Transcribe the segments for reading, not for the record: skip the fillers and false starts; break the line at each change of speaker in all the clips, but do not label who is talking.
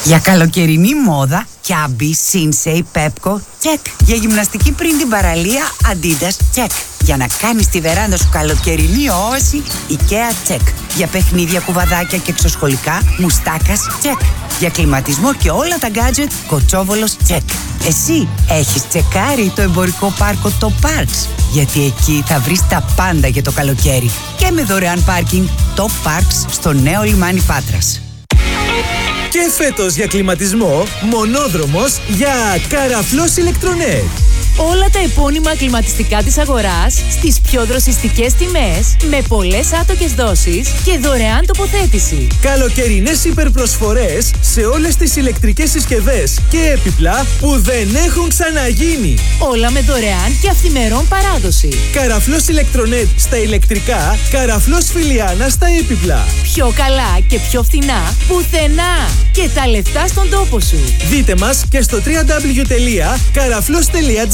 Για καλοκαιρινή μόδα, Κιάμπι, Σίνσεϊ, Πέπκο, τσεκ. Για γυμναστική πριν την παραλία, Αντίντας, τσεκ. Για να κάνεις τη βεράντα σου καλοκαιρινή όαση, IKEA, τσεκ. Για παιχνίδια, κουβαδάκια και εξωσχολικά, Μουστάκας, τσεκ. Για κλιματισμό και όλα τα γκάτζετ, Κοτσόβολος, τσεκ. Εσύ έχεις τσεκάρει το εμπορικό πάρκο το Parks? Γιατί εκεί θα βρεις τα πάντα για το καλοκαίρι. Και με δωρεάν πάρκινγκ, το Parks στο νέο λιμάνι Πάτρας.
Και φέτος για κλιματισμό, μονόδρομος για Καραφλός Ηλεκτρονέτ.
Όλα τα επώνυμα κλιματιστικά της αγοράς στις πιο δροσιστικές τιμές, με πολλές άτοκες δόσεις και δωρεάν τοποθέτηση.
Καλοκαιρινές υπερπροσφορές σε όλες τις ηλεκτρικές συσκευές και έπιπλα που δεν έχουν ξαναγίνει.
Όλα με δωρεάν και αυθημερών παράδοση.
Καραφλός Ηλεκτρονέτ στα ηλεκτρικά, Καραφλός Φιλιάνα στα έπιπλα.
Πιο καλά και πιο φθηνά πουθενά. Και τα λεφτά στον τόπο σου.
Δείτε μας και στο www.karaflos.gr.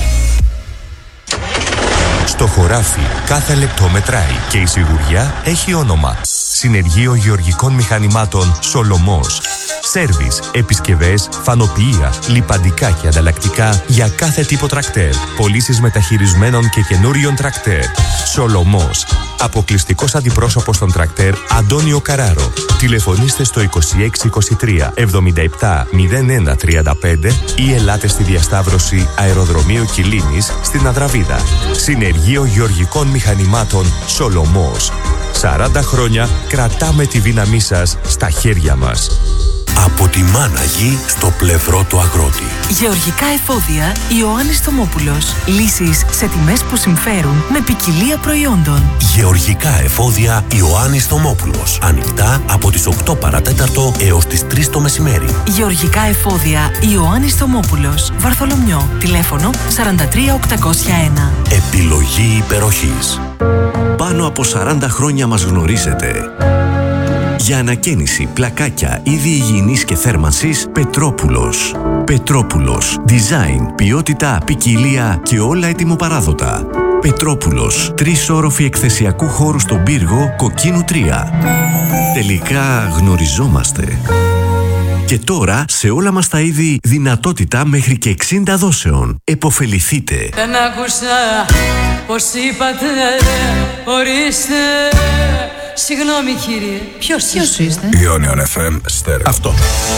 Στο χωράφι κάθε λεπτό μετράει και η σιγουριά έχει όνομα. Συνεργείο Γεωργικών Μηχανημάτων Σολομός. Σέρβις, επισκευές, φανοποιεία, λιπαντικά και ανταλλακτικά για κάθε τύπο τρακτέρ. Πωλήσεις μεταχειρισμένων και καινούριων τρακτέρ. Σολομός. Αποκλειστικός αντιπρόσωπος των τρακτέρ Αντώνιο Καράρο. Τηλεφωνήστε στο 2623 77 01 35 ή ελάτε στη διασταύρωση Αεροδρομίου Κιλίνης στην Αδραβίδα. Συνεργείο Γεωργικών Μηχανημάτων Σολομός. 40 χρόνια κρατάμε τη δύναμή σας στα χέρια μας.
Από τη μάνα γη στο πλευρό του αγρότη.
Γεωργικά εφόδια Ιωάννης Θωμόπουλος. Λύσεις σε τιμές που συμφέρουν με ποικιλία προϊόντων.
Γεωργικά εφόδια Ιωάννης Θωμόπουλος. Ανοιχτά από τις 8 παρατέταρτο έως τις 3 το μεσημέρι.
Γεωργικά εφόδια Ιωάννης Θωμόπουλος. Βαρθολομιό. Τηλέφωνο 43801.
Επιλογή υπεροχής. Πάνω από 40 χρόνια μας γνωρίζετε. Για ανακαίνιση, πλακάκια, είδη υγιεινής και θέρμανσης, Πετρόπουλος. Πετρόπουλος. Design, ποιότητα, ποικιλία και όλα ετοιμοπαράδοτα. Πετρόπουλος. 3 όροφοι εκθεσιακού χώρου στον πύργο, Κοκκίνου 3. Τελικά γνωριζόμαστε. Και τώρα σε όλα μας τα είδη δυνατότητα μέχρι και 60 δόσεων. Εποφεληθείτε.
Δεν άκουσα πως είπατε, ορίστε. Συγγνώμη κύριε, ποιος είστε?
Ionion FM Stereo.
Αυτό.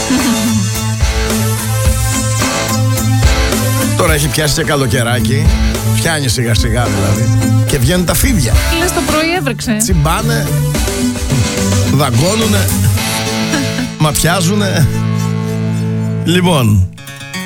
Τώρα έχει πιάσει και καλοκαιράκι. Πιάνει σιγά σιγά δηλαδή. Και βγαίνουν τα φίδια.
Λες το πρωί έβρεξε.
Τσιμπάνε. Δαγκώνουνε. Ματιάζουνε. Λοιπόν,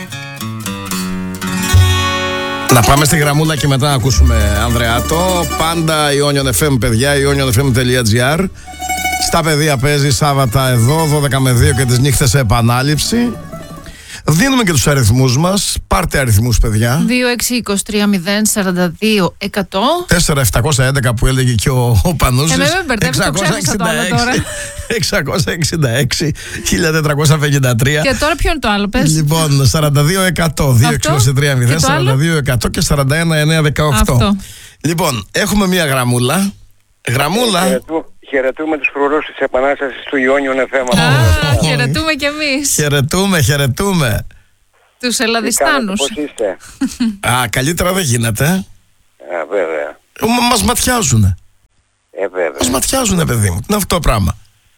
να πάμε στη γραμμούλα και μετά να ακούσουμε Ανδρεάτο. Πάντα Ionion FM, παιδιά, ionionfm.gr. Στα παιδεία παίζει Σάββατα εδώ, 12 με 2 και τις νύχτες σε επανάληψη. Δίνουμε και τους αριθμούς μας. Πάρτε αριθμούς, παιδιά.
2623-042-100.
4711 που έλεγε και ο Πανούσης.
Με μπερδεύεις, το ξέχασα το άλλο τώρα.
666 1453.
Και τώρα ποιο είναι το άλλο, πες?
Λοιπόν, 42-100, 223-042-100 και 41-918. Λοιπόν, έχουμε μία γραμμούλα.
Χαιρετούμε τους φρουρούς της Επανάστασης του Ionion FM.
Χαιρετούμε κι εμείς.
Χαιρετούμε.
Τους Ελλαδιστάνους.
Πώς είστε?
Καλύτερα δεν γίνεται.
Βέβαια.
Μας ματιάζουνε.
Βέβαια.
Μας ματιάζουνε, παιδί μου. Είναι αυτό το πράγμα.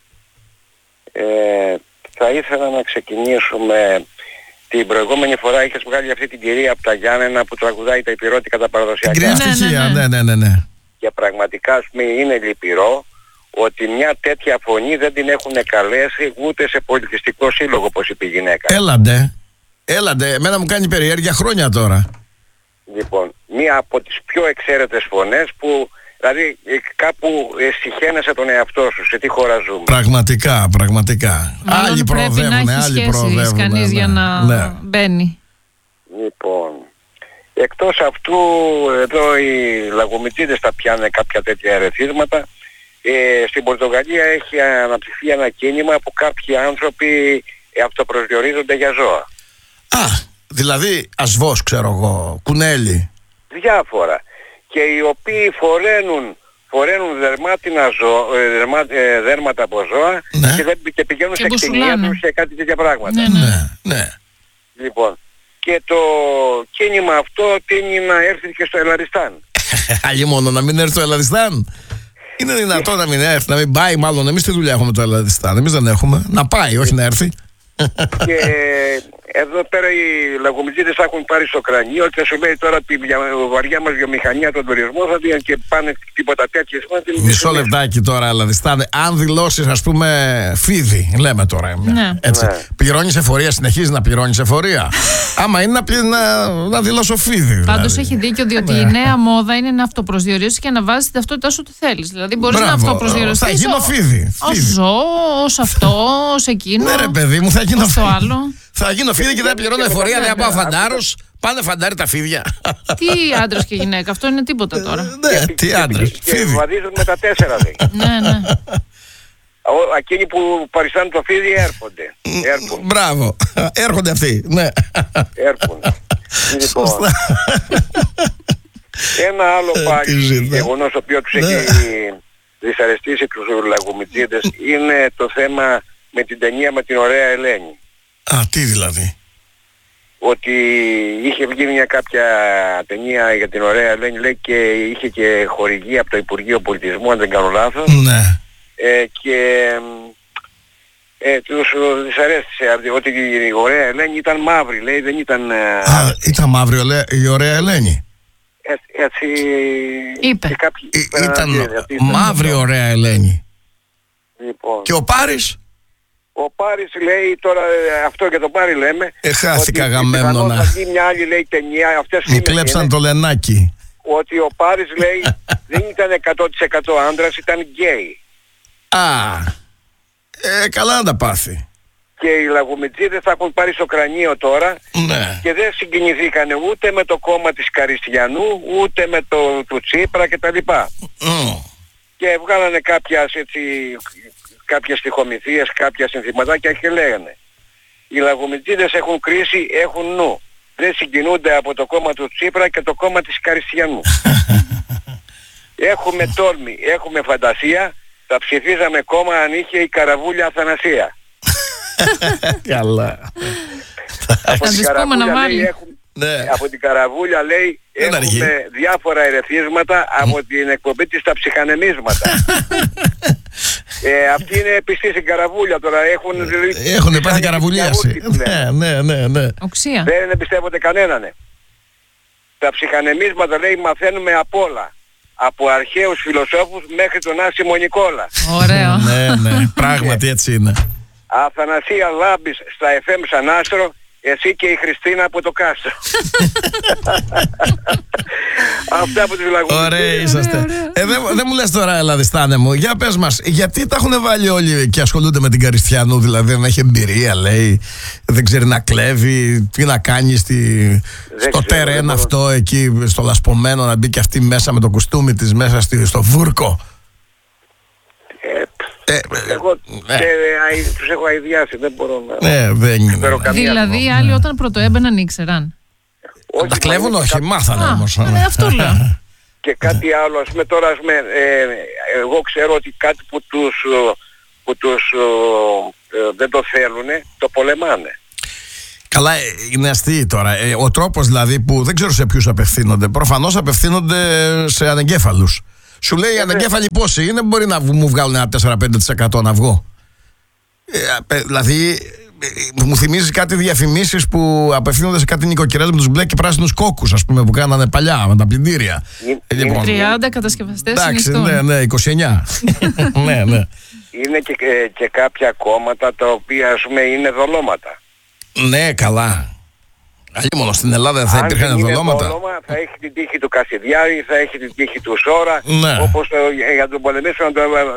Θα ήθελα να ξεκινήσουμε. Την προηγούμενη φορά είχες βγάλει αυτή την κυρία από τα Γιάννενα που τραγουδάει τα υπηρώτικα τα παραδοσιακά.
Την κυρία στοιχεία, ναι.
Και πραγματικά, ας πούμε, είναι λυπηρό ότι μια τέτοια φωνή δεν την έχουν καλέσει ούτε σε πολιτιστικό σύλλογο, όπως είπε η γυναίκα.
Έλαντε, εμένα μου κάνει περιέργεια χρόνια τώρα.
Λοιπόν, μία από τις πιο εξαίρετες φωνές που, δηλαδή, κάπου συχαίνεσαι τον εαυτό σου, σε τι χώρα ζούμε.
Πραγματικά. Άλλοι προοδεύουν,
πρέπει να έχει σχέσεις κανείς για να μπαίνει.
Λοιπόν, εκτός αυτού, εδώ οι λαγομητίδες τα πιάνουν κάποια τέτοια ερεθίσματα. Στην Πορτογαλία έχει αναπτυχθεί ένα κίνημα που κάποιοι άνθρωποι αυτοπροσδιορίζονται για ζώα.
Δηλαδή ασβός, ξέρω εγώ, κουνέλι.
Διάφορα. Και οι οποίοι φορένουν δέρματα από ζώα και πηγαίνουν σε κτηνία τους και κάτι τέτοια πράγματα.
Ναι.
Λοιπόν, και το κίνημα αυτό τείνει να έρθει και στο Ελλαδιστάν.
Αλλή μόνο να μην έρθει στο Ελλαδιστάν. Είναι δυνατό να μην έρθει, να μην πάει μάλλον. Εμείς τι δουλειά έχουμε το Ελλαδιστάν? Εμείς δεν έχουμε. Να πάει, όχι να έρθει.
Και εδώ πέρα οι λαγομιτζίδες θα έχουν πάρει στο κρανίο και σου λέει τώρα τη βαριά μας βιομηχανία, τον τουρισμό θα δίνουν και πάνε τίποτα τέτοια.
Μισό λεπτάκι τώρα, Ελλαδιστάν. Αν δηλώσεις, ας πούμε, φίδι, λέμε τώρα. Έτσι. Πληρώνεις εφορία, συνεχίζει να πληρώνεις εφορία. Άμα είναι να δηλώσω φίδι.
Πάντως έχει δίκιο, διότι η νέα μόδα είναι να αυτοπροσδιορίσεις και να βάζεις την ταυτότητά σου ό,τι θέλεις. Δηλαδή μπορείς να αυτοπροσδιοριστείς.
Θα γίνω φίδι.
Ως ζώο, ως αυτό, ως εκείνο.
Ναι, ρε παιδί μου, θα γίνω
φίδι.
Θα γίνω φίδι και δεν πληρώνω εφορία, δεν πάω φαντάρος. Πάνε φαντάρι τα φίδια.
Τι άντρας και γυναίκα, αυτό είναι τίποτα τώρα.
Ναι, τι άντρας.
Και βαδίζουν με τα 4 λέει.
Ναι.
Εκείνοι που παριστάνουν το φίδι έρχονται.
Μπράβο. Έρχονται αυτοί. Ναι.
Έρχονται. Λοιπόν, ένα άλλο πάλι γεγονός το οποίο τους έχει δυσαρεστήσει τους λαγομιτζίδες είναι το θέμα με την ταινία με την ωραία Ελένη.
Τι δηλαδή?
Ότι είχε βγει μια κάποια ταινία για την ωραία Ελένη, λέει, και είχε και χορηγία από το Υπουργείο Πολιτισμού, αν δεν κάνω λάθος.
Ναι.
Και τους δυσαρέστησε ότι η ωραία Ελένη ήταν μαύρη, λέει, δεν ήταν...
Ήταν μαύρη η ωραία Ελένη.
Έτσι
είπε.
Ήταν μαύρη ωραία Ελένη.
Λοιπόν.
Και ο Πάρης?
Ο Πάρης λέει, τώρα αυτό για τον Πάρη λέμε,
χάθηκα γαμέμνονα.
Θα βγει μια άλλη, λέει, ταινία, αυτές
μου κλέψαν το λενάκι.
Ότι ο Πάρης, λέει, δεν ήταν 100% άντρας, ήταν γκέι.
Καλά να τα πάθει.
Και οι λαγομιτζίδες θα έχουν πάρει στο κρανίο τώρα.
Ναι.
Και δεν συγκινηθήκαν ούτε με το κόμμα της Καριστιανού, ούτε με το του Τσίπρα κτλ. Και βγάλανε κάποιες στιχομηθείες, κάποια συνθηματάκια και λέγανε: οι λαγομιτζίδες έχουν κρίση, έχουν νου. Δεν συγκινούνται από το κόμμα του Τσίπρα και το κόμμα της Καριστιανού. Έχουμε τόλμη, έχουμε φαντασία. Θα ψηφίζαμε κόμμα αν είχε η Καραβούλια Αθανασία.
Καλά.
Από την Καραβούλια, λέει, από την Καραβούλια, λέει, έχουμε διάφορα ερεθίσματα από την εκπομπή της, τα ψυχανεμίσματα. Αυτή είναι πιστή στην Καραβούλια τώρα. Έχουν
πάθει καραβουλίαση. Ναι.
Οξία.
Δεν εμπιστεύονται κανέναν. Τα ψυχανεμίσματα, λέει, μαθαίνουμε απ' όλα. Από αρχαίους φιλοσόφους μέχρι τον Άσιμο Νικόλα.
Ωραίο.
Ναι, πράγματι έτσι είναι.
Αθανασία Λάμπης στα FM σαν άστρο, εσύ και η Χριστίνα από το Κάστρο. Αυτά από τους λαγούς.
Ωραία είσαστε. Δεν μου λες τώρα, Ελλαδιστάνε μου, για πες μας, γιατί τα έχουν βάλει όλοι και ασχολούνται με την Καριστιανού? Δηλαδή δεν έχει εμπειρία, λέει, δεν ξέρει να κλέβει, τι να κάνει στο τερέν αυτό εκεί, στο λασπωμένο, να μπει και αυτή μέσα με το κουστούμι της μέσα στο βούρκο.
Εγώ τους έχω αηδιάσει, δεν μπορώ να...
δεν είναι.
Δηλαδή οι άλλοι όταν πρωτοέμπαιναν ήξεραν.
Τα κλέβουν, όχι, μάθανε όμως.
Αυτό λέω.
Και κάτι άλλο, ας πούμε τώρα, εγώ ξέρω ότι κάτι που τους δεν το θέλουνε, το πολεμάνε.
Καλά, είναι αστείοι τώρα. Ο τρόπος δηλαδή που δεν ξέρω σε ποιους απευθύνονται. Προφανώς απευθύνονται σε ανεγκέφαλους. Σου λέει ανεγκέφαλοι πόσοι είναι, μπορεί να μου βγάλουν ένα 4-5% να βγω. Δηλαδή, μου θυμίζει κάτι διαφημίσεις που απευθύνονται σε κάτι νοικοκυρές με τους μπλε και πράσινους κόκκους, ας πούμε, που κάνανε παλιά με τα πλυντήρια.
30 κατασκευαστές συνιστούν.
Ναι, 29. Ναι.
Είναι και κάποια κόμματα τα οποία, ας πούμε, είναι δολώματα.
Ναι, καλά. Αλλιώς μόνο στην Ελλάδα δεν θα υπήρχαν δολώματα.
Θα έχει την τύχη του Κασιδιάρη, θα έχει την τύχη του Σόρα.
Ναι.
Όπως για τον πολεμήσεων.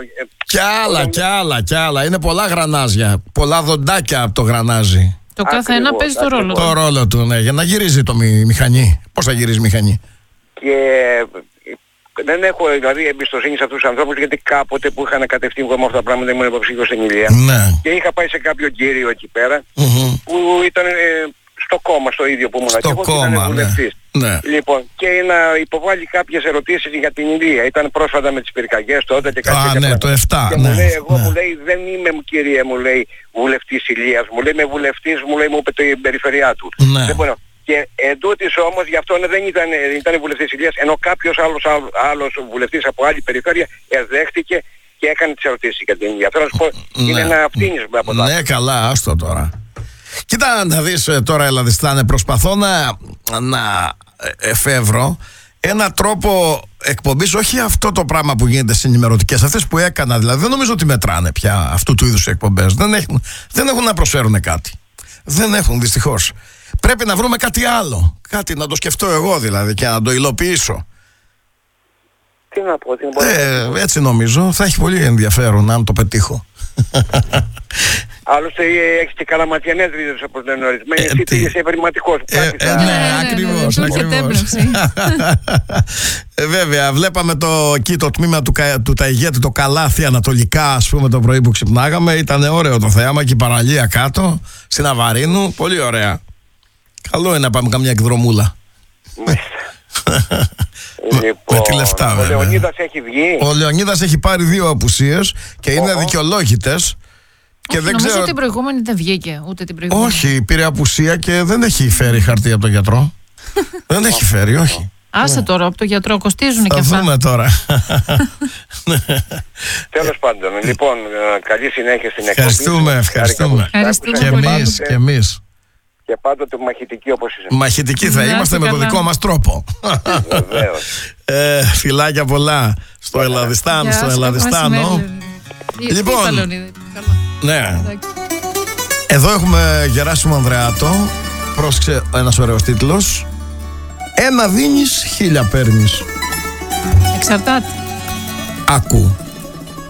Κι άλλα. Είναι πολλά γρανάζια. Πολλά δοντάκια από το γρανάζι.
Το κάθε ένα παίζει το ρόλο του.
Το ρόλο του, ναι. Για να γυρίζει το μηχανή. Πώς θα γυρίζει μηχανή?
Και δεν έχω δηλαδή εμπιστοσύνη σε αυτούς τους ανθρώπους, γιατί κάποτε που είχαν κατευθύνει με αυτά τα πράγματα ήμουν υποψήφιος στην Ηλία.
Ναι.
Και είχα πάει σε κάποιο κύριο εκεί πέρα που ήταν στο κόμμα, στο ίδιο που ήμουν.
Στο κόμμα, ναι.
Λοιπόν, και να υποβάλει κάποιες ερωτήσεις για την Ηλία. Ήταν πρόσφατα με τις πυρκαγιές τότε και κάτι
ναι, το 7.
Και μου λέει, μου λέει, δεν είμαι, κύριε, μου λέει, βουλευτής Ηλίας. Μου λέει, είμαι βουλευτής, μου λέει, μου είπε την περιφερειά του.
Ναι.
Δεν μπορώ. Και εντούτοις όμως, γι' αυτό δεν ήταν βουλευτής Ηλίας, ενώ κάποιος άλλος βουλευτής από άλλη περιφέρεια δέχτηκε και έκανε τις ερωτήσεις για την Ηλία. Θέλω να σου πω, είναι ένα φτύνισμα από τα.
Ναι, καλά, άστο τώρα. Κοίτα να δεις τώρα, Ελλαδιστάνε, προσπαθώ να εφεύρω ένα τρόπο εκπομπής, όχι αυτό το πράγμα που γίνεται στις ενημερωτικές, αυτές που έκανα δηλαδή. Δεν νομίζω ότι μετράνε πια αυτού του είδους εκπομπές. Δεν έχουν να προσφέρουν κάτι. Δεν έχουν, δυστυχώς. Πρέπει να βρούμε κάτι άλλο. Κάτι να το σκεφτώ εγώ δηλαδή και να το υλοποιήσω.
Τι να πω,
έτσι νομίζω. Θα έχει πολύ ενδιαφέρον αν το πετύχω.
Άλλωστε έχεις και καλαματιανές ρίζες όπως λένε ορισμένοι. Εσύ πήγες ευρηματικός.
Ναι, ακριβώς. Βέβαια, βλέπαμε το τμήμα του Ταϊγέτη, το Καλάθι ανατολικά, ας πούμε, το πρωί που ξυπνάγαμε. Ήταν ωραίο το θέαμα και η παραλία κάτω, στην Αβαρίνου. Πολύ ωραία. Καλό είναι να πάμε καμιά εκδρομούλα. Με τη λεφτά, βέβαια.
Ο Λεωνίδας έχει βγει.
Ο Λεωνίδας έχει πάρει 2 απουσίες και είναι δικαιολόγητες.
Και δεν νομίζω ότι την προηγούμενη δεν βγήκε, ούτε την προηγούμενη.
Όχι, πήρε απουσία και δεν έχει φέρει χαρτί από τον γιατρό. Δεν έχει φέρει, όχι.
Άσε τώρα, από τον γιατρό κοστίζουν και αυτά.
Θα δούμε τώρα.
Τέλος πάντων, λοιπόν, καλή συνέχεια στην εκπομπή.
Ευχαριστούμε. Και εμείς.
Και πάντοτε μαχητικοί όπως είσαι.
Μαχητικοί θα είμαστε με τον δικό μας τρόπο.
Βεβαίως.
Φιλάκια πολλά στο Ελλαδιστάν, στο Ελλαδιστάνο. Λοιπόν, ναι. Εδώ έχουμε Γεράσιμο Ανδρεάτο. Πρόσεξε, ένας ωραίος τίτλος. 1 δίνεις, 1000 παίρνεις.
Εξαρτάται.
Άκου.